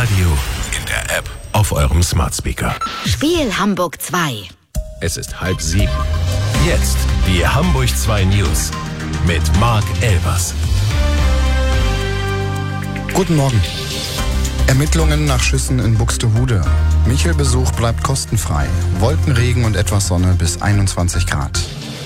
Radio, in der App, auf eurem Smart Speaker. Spiel Hamburg 2. Es ist 6:30. Jetzt die Hamburg 2 News mit Marc Elbers. Guten Morgen. Ermittlungen nach Schüssen in Buxtehude. Michel-Besuch bleibt kostenfrei. Wolkenregen und etwas Sonne bis 21 Grad.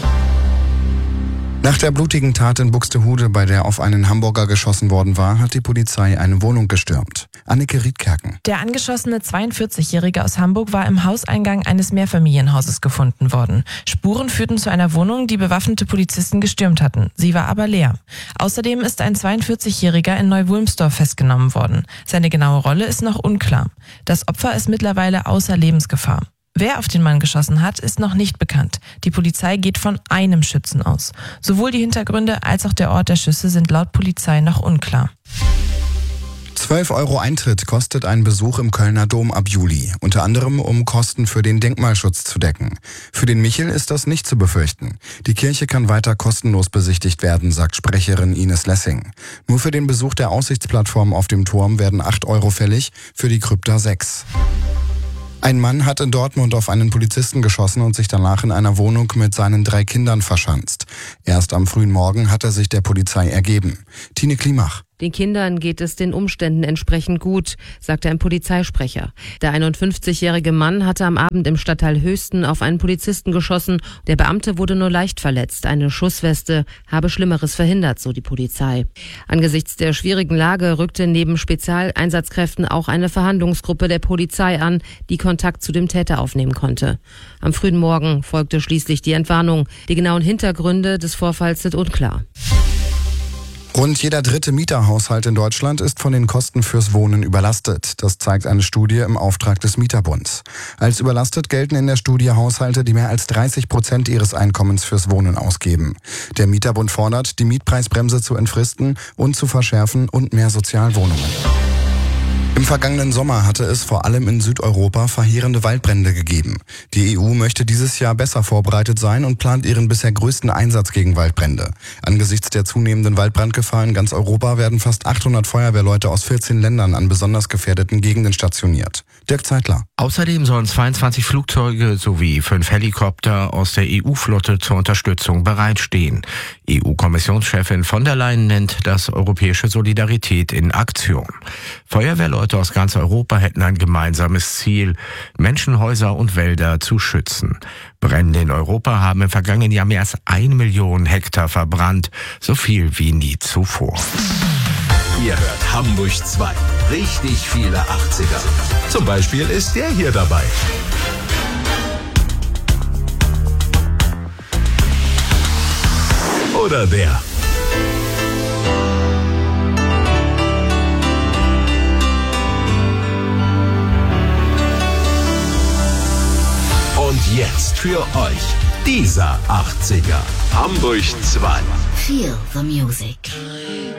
Nach der blutigen Tat in Buxtehude, bei der auf einen Hamburger geschossen worden war, hat die Polizei eine Wohnung gestürmt. Anneke Riedkerken. Der angeschossene 42-Jährige aus Hamburg war im Hauseingang eines Mehrfamilienhauses gefunden worden. Spuren führten zu einer Wohnung, die bewaffnete Polizisten gestürmt hatten. Sie war aber leer. Außerdem ist ein 42-Jähriger in Neu-Wulmsdorf festgenommen worden. Seine genaue Rolle ist noch unklar. Das Opfer ist mittlerweile außer Lebensgefahr. Wer auf den Mann geschossen hat, ist noch nicht bekannt. Die Polizei geht von einem Schützen aus. Sowohl die Hintergründe als auch der Ort der Schüsse sind laut Polizei noch unklar. 12 € Eintritt kostet ein Besuch im Kölner Dom ab Juli. Unter anderem, um Kosten für den Denkmalschutz zu decken. Für den Michel ist das nicht zu befürchten. Die Kirche kann weiter kostenlos besichtigt werden, sagt Sprecherin Ines Lessing. Nur für den Besuch der Aussichtsplattform auf dem Turm werden 8 € fällig, für die Krypta 6. Ein Mann hat in Dortmund auf einen Polizisten geschossen und sich danach in einer Wohnung mit seinen 3 Kindern verschanzt. Erst am frühen Morgen hat er sich der Polizei ergeben. Tine Klimach. Den Kindern geht es den Umständen entsprechend gut, sagte ein Polizeisprecher. Der 51-jährige Mann hatte am Abend im Stadtteil Höchsten auf einen Polizisten geschossen. Der Beamte wurde nur leicht verletzt. Eine Schussweste habe Schlimmeres verhindert, so die Polizei. Angesichts der schwierigen Lage rückte neben Spezialeinsatzkräften auch eine Verhandlungsgruppe der Polizei an, die Kontakt zu dem Täter aufnehmen konnte. Am frühen Morgen folgte schließlich die Entwarnung. Die genauen Hintergründe des Vorfalls sind unklar. Rund jeder 3. Mieterhaushalt in Deutschland ist von den Kosten fürs Wohnen überlastet. Das zeigt eine Studie im Auftrag des Mieterbunds. Als überlastet gelten in der Studie Haushalte, die mehr als 30% ihres Einkommens fürs Wohnen ausgeben. Der Mieterbund fordert, die Mietpreisbremse zu entfristen und zu verschärfen und mehr Sozialwohnungen. Im vergangenen Sommer hatte es vor allem in Südeuropa verheerende Waldbrände gegeben. Die EU möchte dieses Jahr besser vorbereitet sein und plant ihren bisher größten Einsatz gegen Waldbrände. Angesichts der zunehmenden Waldbrandgefahr in ganz Europa werden fast 800 Feuerwehrleute aus 14 Ländern an besonders gefährdeten Gegenden stationiert. Dirk Zeitler. Außerdem sollen 22 Flugzeuge sowie 5 Helikopter aus der EU-Flotte zur Unterstützung bereitstehen. EU-Kommissionschefin von der Leyen nennt das europäische Solidarität in Aktion. Feuerwehrleute aus ganz Europa hätten ein gemeinsames Ziel, Menschen, Häuser und Wälder zu schützen. Brände in Europa haben im vergangenen Jahr mehr als 1 Million Hektar verbrannt, so viel wie nie zuvor. Ihr hört Hamburg 2. Richtig viele 80er. Zum Beispiel ist der hier dabei. Oder der. Und jetzt für euch dieser 80er. Hamburg 2. Feel the music.